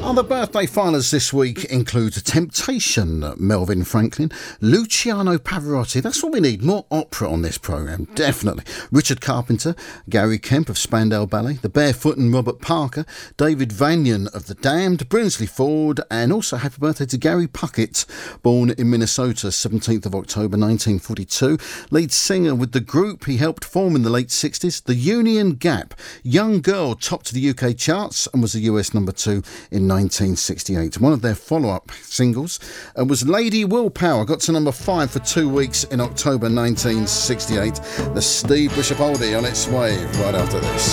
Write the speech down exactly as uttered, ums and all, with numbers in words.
Other birthday filers this week include Temptation, Melvin Franklin, Luciano Pavarotti. That's what we need, more opera on this programme, definitely. Richard Carpenter, Gary Kemp of Spandau Ballet, The Barefoot and Robert Parker, David Vanyan of The Damned, Brinsley Ford, and also happy birthday to Gary Puckett, born in Minnesota, seventeenth of October nineteen forty-two. Lead singer with the group he helped form in the late sixties, The Union Gap. Young Girl topped the U K charts and was a U S number two in nineteen sixty-eight. One of their follow-up singles uh, was Lady Willpower, got to number five for two weeks in October nineteen sixty-eight. The Steve Bishop oldie on its way right after this.